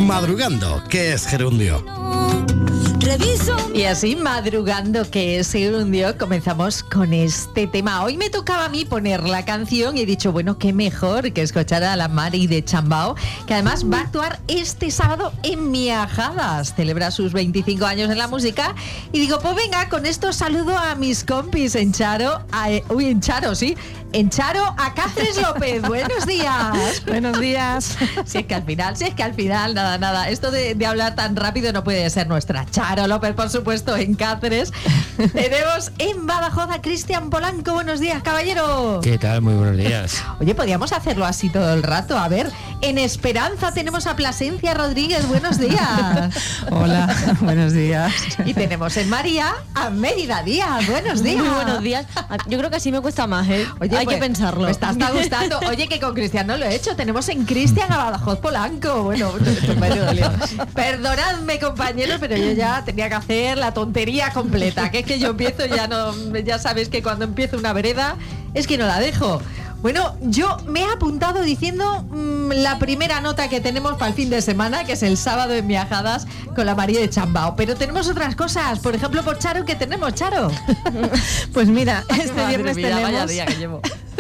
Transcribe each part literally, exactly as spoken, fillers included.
Madrugando, que es gerundio. Y así, madrugando, que es gerundio, comenzamos con este tema. Hoy me tocaba a mí poner la canción y he dicho, bueno, qué mejor que escuchar a la Mari de Chambao, que además va a actuar este sábado en Miajadas. Celebra sus veinticinco años en la música. Y digo, pues venga, con esto saludo a mis compis en Charo. A, uy, en Charo, sí. En Charo, a Cáceres López. Buenos días. Buenos días. Si es que al final, si es que al final, nada, nada. Esto de, de hablar tan rápido no puede ser nuestra Charo López, por supuesto, en Cáceres. Tenemos en Badajoz a Cristian Polanco. Buenos días, caballero. ¿Qué tal? Muy buenos días. Oye, podríamos hacerlo así todo el rato. A ver, en Esperanza tenemos a Plasencia Rodríguez. Buenos días. Hola, buenos días. Y tenemos en María a Mérida Díaz. Buenos días. Muy buenos días. Yo creo que así me cuesta más, ¿eh? Oye, hay pues, que pensarlo. Me está, está gustando. Oye, que con Cristian no lo he hecho. Tenemos en Cristian a Badajoz Polanco. Bueno, esto me dolió. Perdonadme, compañeros, pero yo ya tenía que hacer la tontería completa. Que es que yo empiezo, ya no, ya sabes que cuando empiezo una vereda es que no la dejo. Bueno, yo me he apuntado diciendo mmm, la primera nota que tenemos para el fin de semana, que es el sábado en Viajadas con la María de Chambao. Pero tenemos otras cosas, por ejemplo, por Charo, ¿qué tenemos, Charo? Pues mira, este Madre viernes mía, tenemos... vaya día que llevo.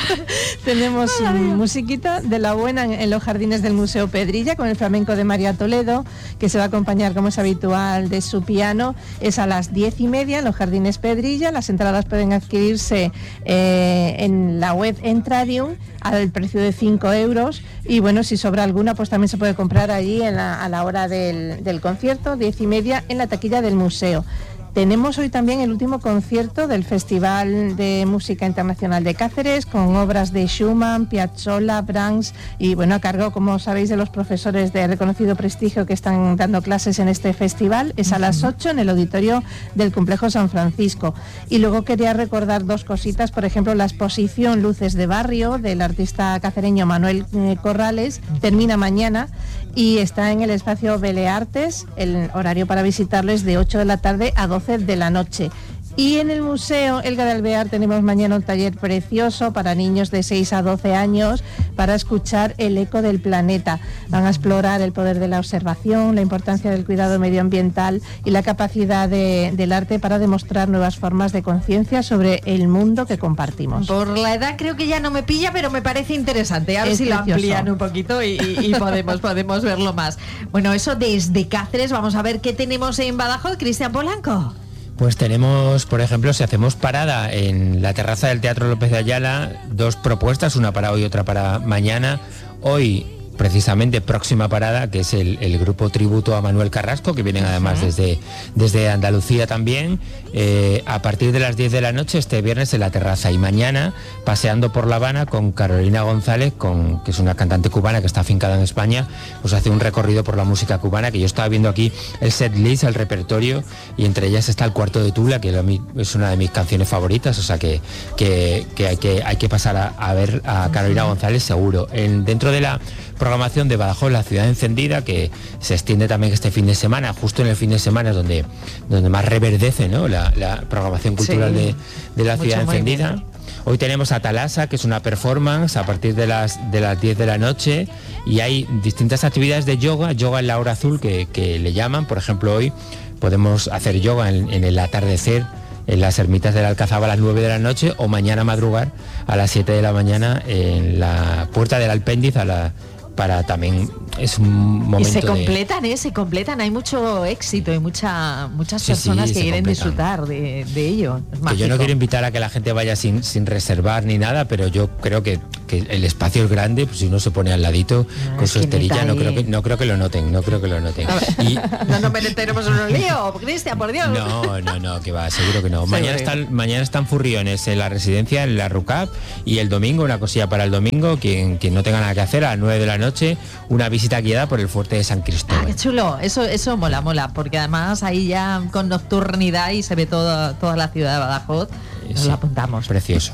Tenemos musiquita de la buena en, en los jardines del Museo Pedrilla con el flamenco de María Toledo, que se va a acompañar, como es habitual, de su piano. Es a las diez y media en los jardines Pedrilla. Las entradas pueden adquirirse eh, en la web Entradium al precio de cinco euros. Y bueno, si sobra alguna, pues también se puede comprar allí en la, a la hora del, del concierto, diez y media, en la taquilla del museo. Tenemos hoy también el último concierto del Festival de Música Internacional de Cáceres, con obras de Schumann, Piazzolla, Brahms y bueno, a cargo, como sabéis, de los profesores de reconocido prestigio que están dando clases en este festival. Es a las ocho en el auditorio del Complejo San Francisco. Y luego quería recordar dos cositas, por ejemplo, la exposición Luces de Barrio del artista cacereño Manuel eh, Corrales termina mañana y está en el espacio Beleartes. El horario para visitarlo es de ocho de la tarde a doce de la noche. Y en el Museo Elga de Alvear tenemos mañana un taller precioso para niños de seis a doce años para escuchar el eco del planeta. Van a explorar el poder de la observación, la importancia del cuidado medioambiental y la capacidad de, del arte para demostrar nuevas formas de conciencia sobre el mundo que compartimos. Por la edad creo que ya no me pilla, pero me parece interesante. A ver es si precioso. Lo amplían un poquito y, y, y podemos, podemos verlo más. Bueno, eso desde Cáceres. Vamos a ver qué tenemos en Badajoz. Cristian Polanco. Pues tenemos, por ejemplo, si hacemos parada en la terraza del Teatro López de Ayala, dos propuestas, una para hoy y otra para mañana. Hoy, precisamente, próxima parada, que es el, el grupo tributo a Manuel Carrasco, que vienen además desde, desde Andalucía también, eh, a partir de las diez de la noche este viernes en la terraza, y mañana paseando por La Habana con Carolina González, con, que es una cantante cubana que está afincada en España, pues hace un recorrido por la música cubana, que yo estaba viendo aquí el set list, el repertorio, y entre ellas está el Cuarto de Tula, que es una de mis canciones favoritas, o sea que, que, que, hay, que hay que pasar a, a ver a Carolina González seguro. En, dentro de la programación de Badajoz, la ciudad encendida, que se extiende también este fin de semana, justo en el fin de semana es donde, donde más reverdece, ¿no?, la, la programación cultural sí, de, de la ciudad encendida. Hoy tenemos a Talasa, que es una performance a partir de las, de las diez de la noche, y hay distintas actividades de yoga, yoga en la hora azul que, que le llaman. Por ejemplo, hoy podemos hacer yoga en, en el atardecer en las ermitas del Alcazaba a las nueve de la noche, o mañana madrugar a las siete de la mañana en la Puerta del Alpéndiz, a la para también es un momento. Y se de... completan, ¿eh? Se completan, hay mucho éxito y mucha, muchas sí, personas sí, que quieren completan. disfrutar de, de ello. Es que yo no quiero invitar a que la gente vaya sin, sin reservar ni nada, pero yo creo que, que el espacio es grande, pues si uno se pone al ladito no, con su esterilla, no creo, que, no creo que lo noten, no creo que lo noten. Y... no nos meteremos en un lío, Cristian, por Dios. No, no, no, que va, seguro que no. Mañana están, mañana están furriones en la residencia, en la RUCAP, y el domingo, una cosilla para el domingo, quien, quien no tenga nada que hacer, a las nueve de la noche, una visita guiada por el fuerte de San Cristóbal. Ah, qué chulo, eso, eso mola, mola, porque además ahí ya con nocturnidad y se ve todo, toda la ciudad de Badajoz. Nos sí, lo apuntamos. Precioso.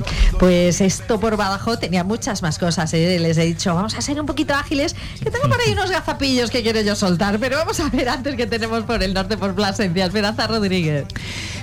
Pues esto por Badajoz tenía muchas más cosas, ¿eh? Les he dicho, vamos a ser un poquito ágiles, que tengo por ahí unos gazapillos que quiero yo soltar, pero vamos a ver antes que tenemos por el norte, por Plasencia. Esperanza Rodríguez.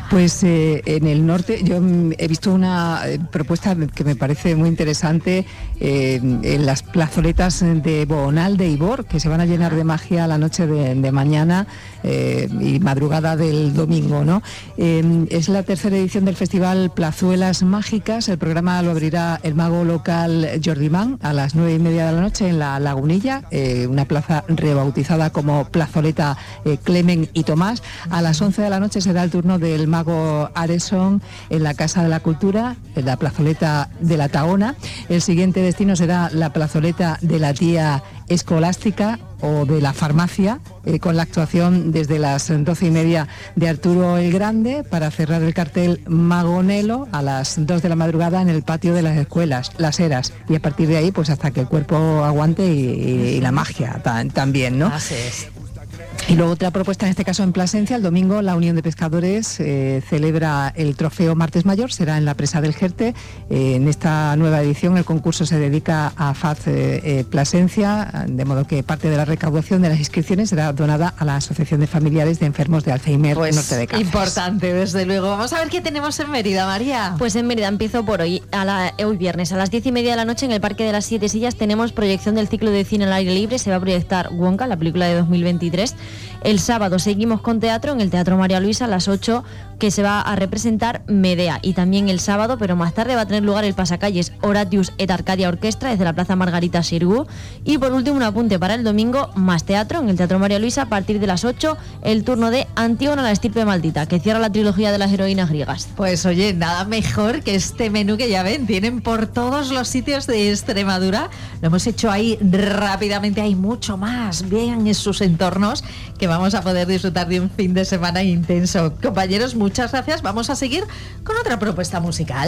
Pues eh, en el norte yo mm, he visto una eh, propuesta que me parece muy interesante eh, en las plazoletas de Boonal de Ibor, que se van a llenar de magia la noche de, de mañana eh, y madrugada del domingo, ¿no? Eh, es la tercera edición del festival Plazuelas Mágicas. El programa lo abrirá el mago local Jordi Man a las nueve y media de la noche en la Lagunilla, eh, una plaza rebautizada como Plazoleta eh, Clemen y Tomás. A las once de la noche será el turno del mago Areson en la Casa de la Cultura, en la plazoleta de la Tahona. El siguiente destino será la plazoleta de la Tía Escolástica o de la Farmacia, eh, con la actuación desde las doce y media de Arturo el Grande, para cerrar el cartel Magonelo a las dos de la madrugada en el patio de las escuelas, Las Heras, y a partir de ahí pues hasta que el cuerpo aguante y, y, y la magia ta, también, ¿no? Así es. Y luego otra propuesta, en este caso en Plasencia, el domingo la Unión de Pescadores eh, celebra el trofeo Martes Mayor, será en la presa del Jerte. Eh, en esta nueva edición el concurso se dedica a F A Z eh, eh, Plasencia, de modo que parte de la recaudación de las inscripciones será donada a la Asociación de Familiares de Enfermos de Alzheimer Pues Norte de Cáceres. importante, desde luego. Vamos a ver qué tenemos en Mérida, María. Pues en Mérida empiezo por hoy, a la, hoy viernes, a las diez y media de la noche en el Parque de las Siete Sillas tenemos proyección del ciclo de cine al aire libre. Se va a proyectar Wonka, la película de dos mil veintitrés. El sábado seguimos con teatro en el Teatro María Luisa a las ocho, que se va a representar Medea. Y también el sábado, pero más tarde, va a tener lugar el pasacalles Horatius et Arcadia Orquestra desde la Plaza Margarita Xirgu. Y por último, un apunte para el domingo, más teatro en el Teatro María Luisa a partir de las ocho, el turno de Antígona la estirpe maldita, que cierra la trilogía de las heroínas griegas. Pues oye, nada mejor que este menú que ya ven, tienen por todos los sitios de Extremadura. Lo hemos hecho ahí rápidamente, hay mucho más. Vean en sus entornos que vamos a poder disfrutar de un fin de semana intenso. Compañeros, muchas gracias. Vamos a seguir con otra propuesta musical.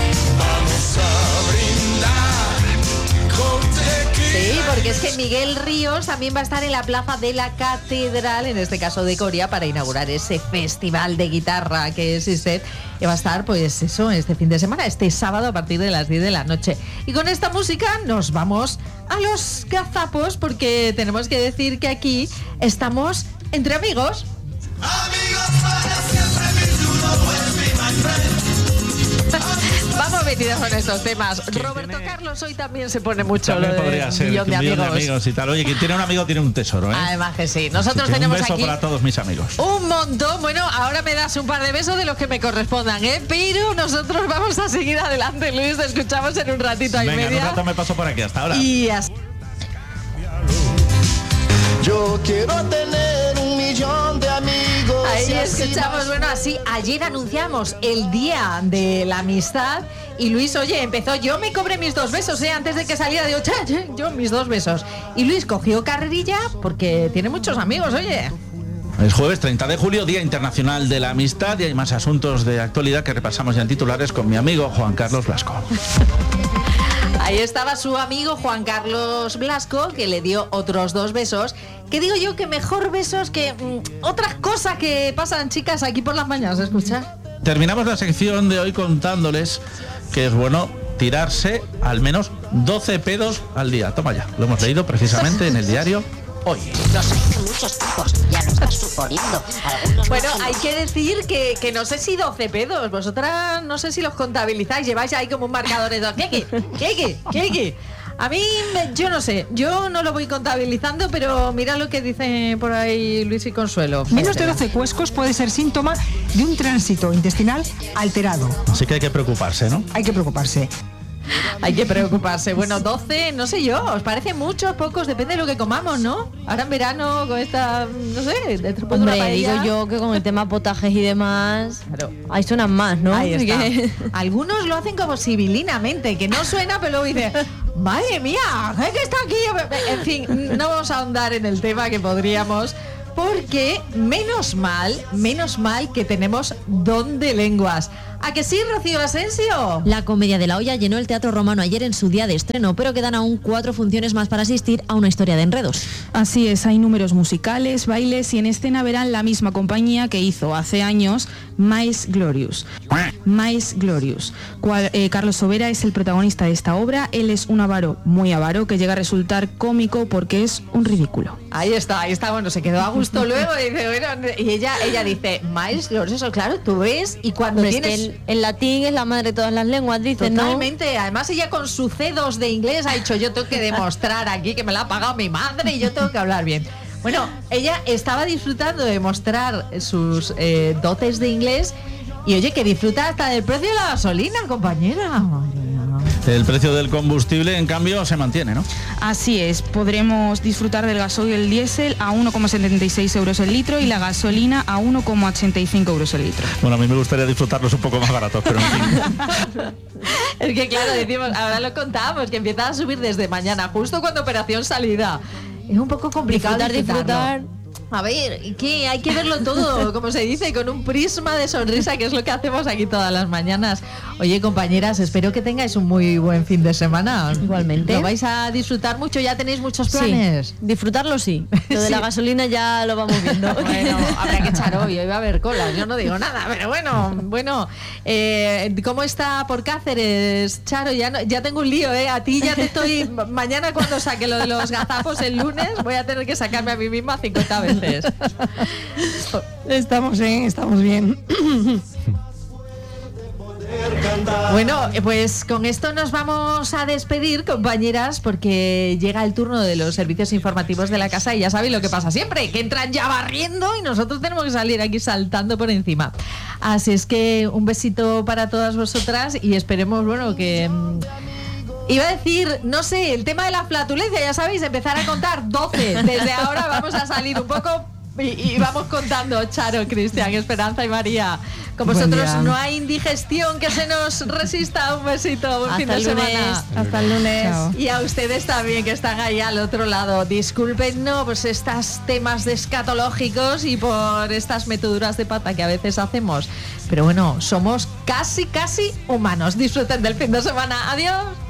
Vamos a brindar con tequila. Sí, porque es que Miguel Ríos también va a estar en la Plaza de la Catedral, en este caso de Coria, para inaugurar ese festival de guitarra que existe. Y va a estar, pues eso, este fin de semana, este sábado a partir de las diez de la noche. Y con esta música nos vamos a los gazapos, porque tenemos que decir que aquí estamos entre amigos. Amigos para siempre, mi you know will be my friend. Vamos metidos con estos temas. Roberto tiene... Carlos hoy también se pone mucho También lo de podría ser, millón de un millón amigos. de amigos y tal. Oye, quien tiene un amigo tiene un tesoro, ¿eh? Además que sí. Nosotros Así que tenemos un beso aquí para todos mis amigos. un montón. Bueno, ahora me das un par de besos de los que me correspondan, ¿eh? Pero nosotros vamos a seguir adelante, Luis. Te escuchamos en un ratito y Venga, media. en un rato me paso por aquí. Hasta ahora. Y así. Yo quiero tener un millón de amigos. Ahí y así escuchamos, más. bueno, así ayer anunciamos el Día de la Amistad y Luis, oye, empezó, yo me cobré mis dos besos, ¿eh? Antes de que saliera, digo, "Cha, cha, yo mis dos besos". Y Luis cogió carrerilla porque tiene muchos amigos, oye. Es jueves treinta de julio, Día Internacional de la Amistad, y hay más asuntos de actualidad que repasamos ya en titulares con mi amigo Juan Carlos Blasco. Ahí estaba su amigo Juan Carlos Blasco, que le dio otros dos besos. Que digo yo que mejor besos que mm, otras cosas que pasan, chicas, aquí por las mañanas, ¿escucha? Terminamos la sección de hoy contándoles que es bueno tirarse al menos doce pedos al día. Toma ya, lo hemos leído precisamente en el diario Hoy. Los hay de muchos tipos, ya lo estás suponiendo. Algunos Bueno, no son hay que decir que, que no sé si doce pedos. Vosotras no sé si los contabilizáis. Lleváis ahí como un marcador de dos. ¿Qué, qué, qué, qué, qué? A mí, me- yo no sé. Yo no lo voy contabilizando, pero mira lo que dice por ahí Luis y Consuelo. Menos de doce cuescos puede ser síntoma de un tránsito intestinal alterado. Así que hay que preocuparse, ¿no? Hay que preocuparse. Hay que preocuparse. Bueno, doce, no sé yo. ¿Os parece muchos, pocos? Depende de lo que comamos, ¿no? Ahora en verano, con esta, no sé, dentro de una Hombre, paella. digo yo que con el tema potajes y demás, Claro. ahí suenan más, ¿no? Ahí Así está. que- Algunos lo hacen como sibilinamente, que no suena, pero luego dice, madre mía, ¿qué que está aquí? En fin, no vamos a ahondar en el tema, que podríamos, porque menos mal, menos mal que tenemos don de lenguas. ¿A que sí, Rocío Asensio? La Comedia de la Olla llenó el Teatro Romano ayer en su día de estreno, pero quedan aún cuatro funciones más para asistir a una historia de enredos. Así es, hay números musicales, bailes y en escena verán la misma compañía que hizo hace años Mais Glorious. Mais Glorious. Cual, eh, Carlos Sobera es el protagonista de esta obra. Él es un avaro, muy avaro, que llega a resultar cómico porque es un ridículo. Ahí está, ahí está, bueno, se quedó a gusto luego y dice, bueno, y ella, ella dice, Mais Glorious, claro, tú ves, y cuando Hombre, tienes... es que el, el latín es la madre de todas las lenguas, dicen, ¿no? Totalmente, además ella con su C dos de inglés ha dicho, yo tengo que demostrar aquí que me la ha pagado mi madre y yo tengo que hablar bien. Bueno, ella estaba disfrutando de mostrar sus eh, dotes de inglés y oye, que disfruta hasta del precio de la gasolina, compañera. El precio del combustible, en cambio, se mantiene, ¿no? Así es, podremos disfrutar del gasoil y el diésel a uno coma setenta y seis euros el litro y la gasolina a uno coma ochenta y cinco euros el litro. Bueno, a mí me gustaría disfrutarlos un poco más baratos, pero en fin. Es que claro, decimos, ahora lo contábamos, que empieza a subir desde mañana, justo cuando operación salida. Es un poco complicado Disfrutar, disfrutar. A ver, ¿qué? Hay que verlo todo, como se dice, con un prisma de sonrisa, que es lo que hacemos aquí todas las mañanas. Oye, compañeras, espero que tengáis un muy buen fin de semana. Igualmente. ¿Lo vais a disfrutar mucho? ¿Ya tenéis muchos planes? Sí, disfrutarlo sí. Lo de Sí. la gasolina ya lo vamos viendo. Bueno, habrá que echar hoy, hoy va a haber colas, yo no digo nada, pero bueno, bueno, eh, ¿cómo está por Cáceres, Charo? Ya, no, ya tengo un lío, ¿eh? A ti ya te estoy, mañana cuando saque lo de los gazapos el lunes, voy a tener que sacarme a mí misma cincuenta veces. Estamos bien, estamos bien. Bueno, pues con esto nos vamos a despedir, compañeras, porque llega el turno de los servicios informativos de la casa y ya sabéis lo que pasa siempre, que entran ya barriendo y nosotros tenemos que salir aquí saltando por encima. Así es que un besito para todas vosotras y esperemos, bueno, que... Mmm, iba a decir, no sé, el tema de la flatulencia, ya sabéis, empezar a contar doce. Desde ahora vamos a salir un poco... Y, y vamos contando, Charo, Cristian, Esperanza y María. Con vosotros no hay indigestión que se nos resista. Un besito, buen fin de semana. Hasta el lunes. Chao. Y a ustedes también que están ahí al otro lado. Disculpen, no, pues estos temas de escatológicos y por estas meteduras de pata que a veces hacemos. Pero bueno, somos casi, casi humanos. Disfruten del fin de semana. Adiós.